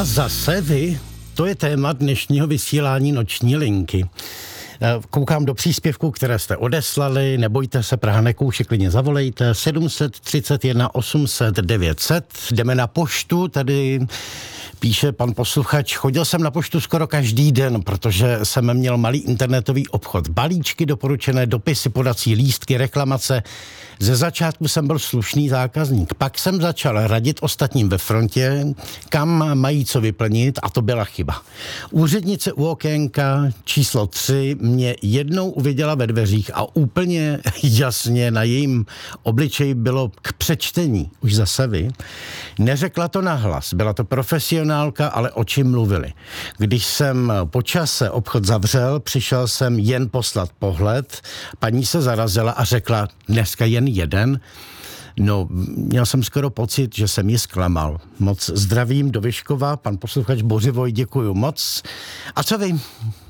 A zase vy, to je téma dnešního vysílání Noční linky. Koukám do příspěvků, které jste odeslali, nebojte se, Praha nekouše, klidně zavolejte, 731 800 900, jdeme na poštu, tady píše pan posluchač, chodil jsem na poštu skoro každý den, protože jsem měl malý internetový obchod, balíčky, doporučené dopisy, podací lístky, reklamace. Ze začátku jsem byl slušný zákazník, pak jsem začal radit ostatním ve frontě, kam mají co vyplnit, a to byla chyba. Úřednice u okénka číslo 3 mě jednou uviděla ve dveřích a úplně jasně na jejím obličeji bylo k přečtení, už zase vy. Neřekla to nahlas, byla to profesionálka, ale oči mluvily. Když jsem po čase obchod zavřel, přišel jsem jen poslat pohled, paní se zarazila a řekla, dneska jen jeden. No, měl jsem skoro pocit, že jsem ji zklamal. Moc zdravím do Vyškova, pan posluchač Bořivoj, děkuju moc. A co vy?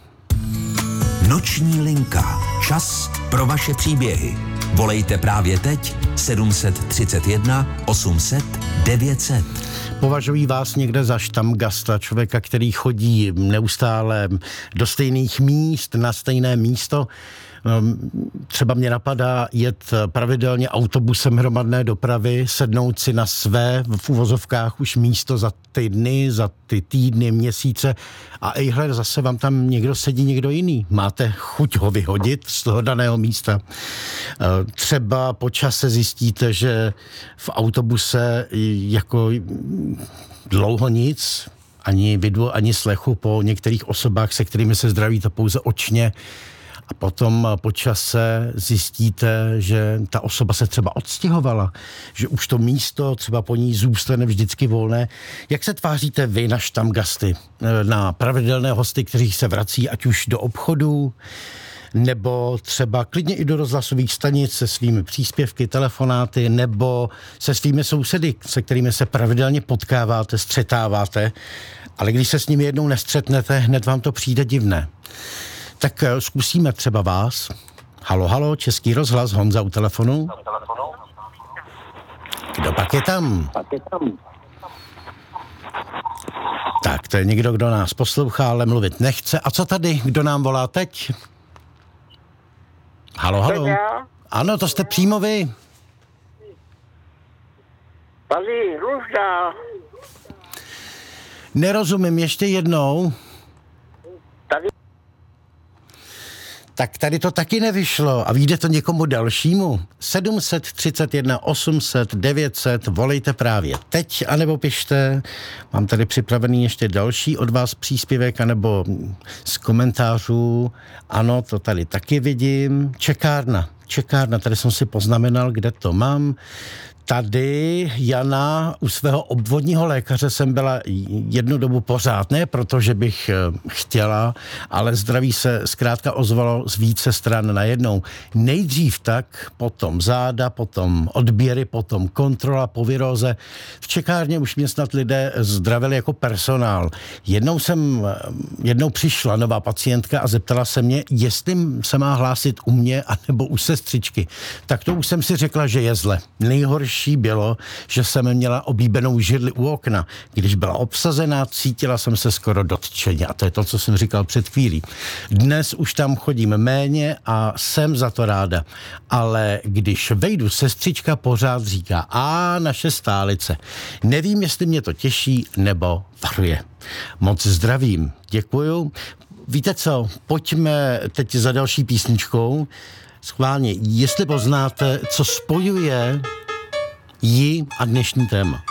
Noční linka. Čas pro vaše příběhy. Volejte právě teď 731 800 900. Považují vás někde za štamgasta, člověka, který chodí neustále do stejných míst, na stejné místo? Třeba mě napadá jet pravidelně autobusem hromadné dopravy, sednout si na své, v uvozovkách už místo za ty dny, za ty týdny, měsíce a ejhle, zase vám tam někdo sedí, někdo jiný. Máte chuť ho vyhodit z toho daného místa. Třeba po čase zjistíte, že v autobuse jako dlouho nic, ani vidu, ani slechu po některých osobách, se kterými se zdravíte pouze očně. A potom po čase zjistíte, že ta osoba se třeba odstěhovala, že už to místo třeba po ní zůstane vždycky volné. Jak se tváříte vy na štamgasty, na pravidelné hosty, kteří se vrací ať už do obchodů, nebo třeba klidně i do rozhlasových stanic se svými příspěvky, telefonáty, nebo se svými sousedy, se kterými se pravidelně potkáváte, střetáváte, ale když se s nimi jednou nestřetnete, hned vám to přijde divné. Tak zkusíme třeba vás. Halo, halo, Český rozhlas, Honza u telefonu. Kdo pak je tam? Tak, to je někdo, kdo nás poslouchá, ale mluvit nechce. A co tady? Kdo nám volá teď? Halo, halo. Ano, to jste přímo vy. Tady Ružda. Nerozumím, ještě jednou. Tady. Tak tady to taky nevyšlo a vyjde to někomu dalšímu. 731 800 900, volejte právě teď, anebo pište. Mám tady připravený ještě další od vás příspěvek, anebo z komentářů. Ano, to tady taky vidím. Čekárna, tady jsem si poznamenal, kde to mám. Tady Jana, u svého obvodního lékaře jsem byla jednu dobu pořád, ne protože bych chtěla, ale zdraví se zkrátka ozvalo z více stran najednou. Nejdřív tak, potom záda, potom odběry, potom kontrola po viróze. V čekárně už mě snad lidé zdravili jako personál. Jednou přišla nová pacientka a zeptala se mě, jestli se má hlásit u mě anebo u sestřičky. Tak to už jsem si řekla, že je zle. Nejhorší bylo, že jsem měla oblíbenou židli u okna. Když byla obsazená, cítila jsem se skoro dotčeně. A to je to, co jsem říkal před chvílí. Dnes už tam chodím méně a jsem za to ráda. Ale když vejdu, sestřička pořád říká, naše stálice. Nevím, jestli mě to těší nebo varuje. Moc zdravím. Děkuju. Víte co, pojďme teď za další písničkou. Schválně, jestli poznáte, co spojuje jí a dnešní téma.